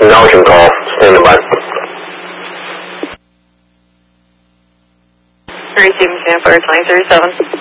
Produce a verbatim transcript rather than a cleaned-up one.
Acknowledgement call. Standing by. Receiving San Florida twenty thirty-seven.